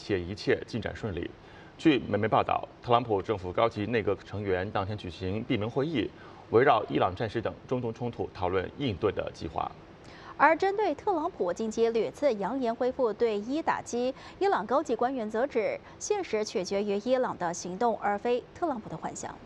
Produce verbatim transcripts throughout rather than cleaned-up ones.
且一切进展顺利。据美媒报道，特朗普政府高级内阁成员当天举行闭门会议，围绕伊朗战事等中东冲突讨论应对的计划。 而针对特朗普近期屡次扬言恢复对伊打击，伊朗高级官员则指，现实取决于伊朗的行动，而非特朗普的幻想。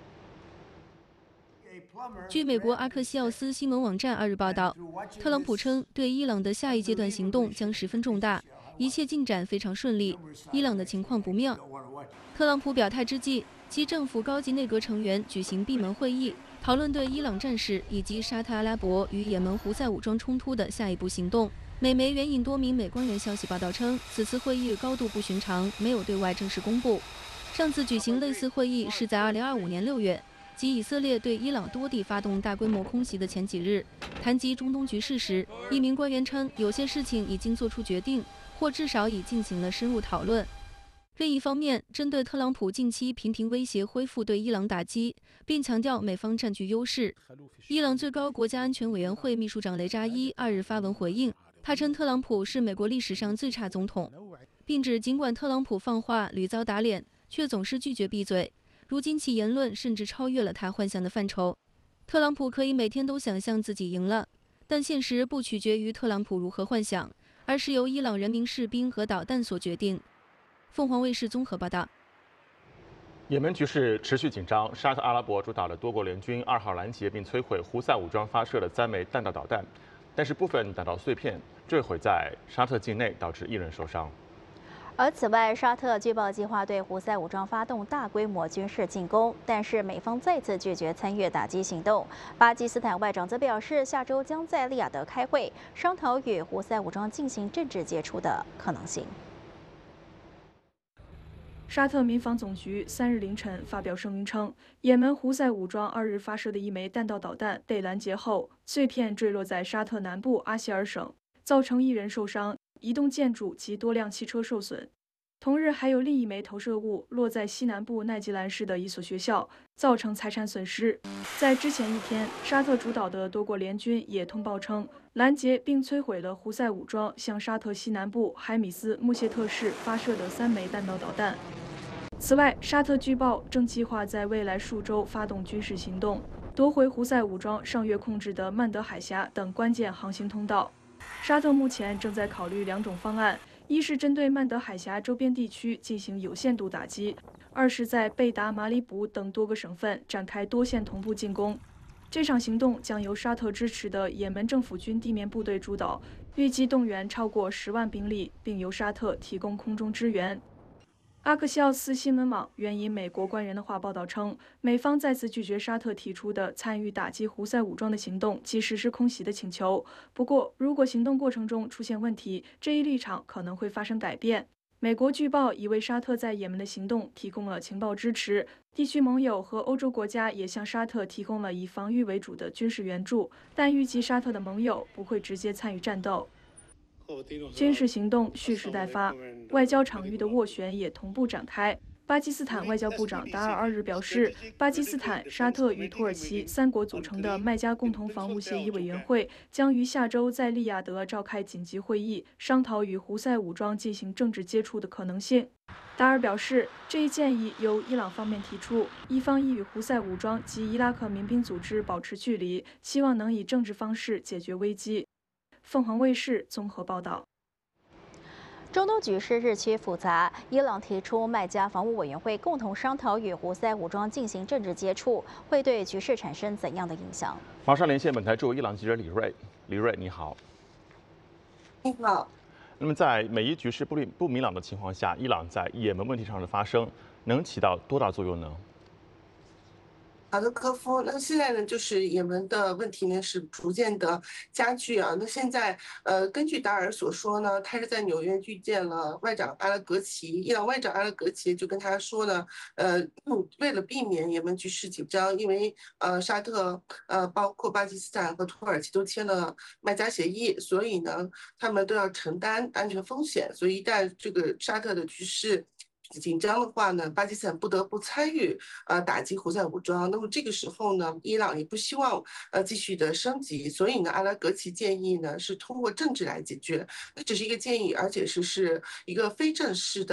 据美国阿克西奥斯新闻网站二日报道，特朗普称对伊朗的下一阶段行动将十分重大，一切进展非常顺利，伊朗的情况不妙。特朗普表态之际，其政府高级内阁成员举行闭门会议，讨论对伊朗战事以及沙特阿拉伯与也门胡塞武装冲突的下一步行动。美媒援引多名美官员消息报道称，此次会议高度不寻常，没有对外正式公布。上次举行类似会议是在二零二五年六月。即以色列对伊朗多地发动大规模空袭的前几日，谈及中东局势时，一名官员称，有些事情已经做出决定，或至少已进行了深入讨论。另一方面，针对特朗普近期频频威胁恢复对伊朗打击，并强调美方占据优势，伊朗最高国家安全委员会秘书长雷扎伊二日发文回应，他称特朗普是美国历史上最差总统，并指尽管特朗普放话屡遭打脸，却总是拒绝闭嘴。如今其言论甚至超越了他幻想的范畴。特朗普可以每天都想象自己赢了，但现实不取决于特朗普如何幻想，而是由伊朗人民士兵和导弹所决定。凤凰卫视综合报道。 也门局势持续紧张，沙特阿拉伯主导的多国联军二号拦截并摧毁胡塞武装发射的三枚弹道导弹，但是部分弹道碎片坠毁在沙特境内，导致一人受伤。 而此外，沙特据报计划对胡塞武装发动大规模军事进攻，但是美方再次拒绝参与打击行动。巴基斯坦外长则表示，下周将在利雅得开会，商讨与胡塞武装进行政治接触的可能性。 沙特民防总局三日凌晨发表声明称，也门胡塞武装二日发射的一枚弹道导弹被拦截后，碎片坠落在沙特南部阿希尔省，造成一人受伤。一栋建筑及多辆汽车受损。同日，还有另一枚投射物落在西南部奈吉兰市的一所学校，造成财产损失。在之前一天，沙特主导的多国联军也通报称，拦截并摧毁了胡塞武装向沙特西南部海米斯穆谢特市发射的三枚弹道导弹。此外，沙特据报正计划在未来数周发动军事行动，夺回胡塞武装上月控制的曼德海峡等关键航行通道。沙特目前正在考虑两种方案，一是针对曼德海峡周边地区进行有限度打击，二是在贝达、马里卜等多个省份展开多线同步进攻。这场行动将由沙特支持的也门政府军地面部队主导，预计动员超过十万兵力，并由沙特提供空中支援。阿克西奥斯新闻网援引美国官员的话报道称，美方再次拒绝沙特提出的参与打击胡塞武装的行动及实施空袭的请求。不过，如果行动过程中出现问题，这一立场可能会发生改变。美国据报已为沙特在也门的行动提供了情报支持，地区盟友和欧洲国家也向沙特提供了以防御为主的军事援助，但预计沙特的盟友不会直接参与战斗。军事行动蓄势待发，外交场域的斡旋也同步展开。巴基斯坦外交部长达尔二日表示，巴基斯坦、沙特与土耳其三国组成的麦加共同防务协议委员会将于下周在利雅得召开紧急会议，商讨与胡塞武装进行政治接触的可能性。达尔表示，这一建议由伊朗方面提出，伊方已与胡塞武装及伊拉克民兵组织保持距离，希望能以政治方式解决危机。凤凰卫视综合报道。 中东局势日趋复杂，伊朗提出麦加防务委员会共同商讨与胡塞武装进行政治接触，会对局势产生怎样的影响？ 马上连线本台驻伊朗记者李瑞，李瑞你好。 你好。 那么在美伊局势不不明朗的情况下，伊朗在也门问题上的发声，能起到多大作用呢？ 好的，科夫。那现在呢，就是也门的问题呢是逐渐的加剧啊。那现在，呃，根据达尔所说呢，他是在纽约遇见了外长阿拉格齐，伊朗外长阿拉格齐就跟他说呢，呃，嗯、为了避免也门局势紧张，因为呃沙特呃包括巴基斯坦和土耳其都签了麦加协议，所以呢，他们都要承担安全风险，所以一旦这个沙特的局势紧张的话呢，巴基斯坦不得不参与呃打击胡塞武装。那么这个时候呢，伊朗也不希望呃继续的升级，所以呢，阿拉格齐建议呢是通过政治来解决，那只是一个建议，而且是是一个非正式的。